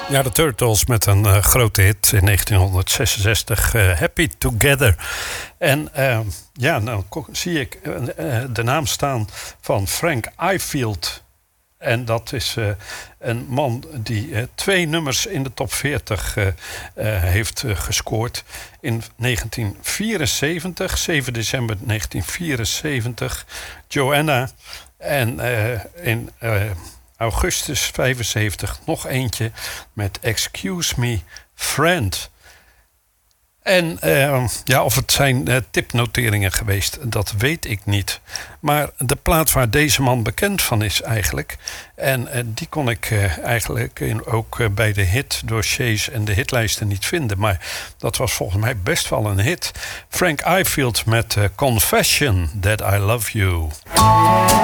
Ja, de Turtles met een grote hit in 1966, Happy Together. En nou zie ik de naam staan van Frank Ifield. En dat is een man die 2 nummers in de top 40 heeft gescoord. In 1974, 7 december 1974, Joanna. En in augustus 75 nog eentje met Excuse Me Friend. En of het zijn tipnoteringen geweest, dat weet ik niet. Maar de plaat waar deze man bekend van is eigenlijk, en die kon ik eigenlijk ook bij de hitdossiers en de hitlijsten niet vinden. Maar dat was volgens mij best wel een hit. Frank Ifield met Confession That I Love You.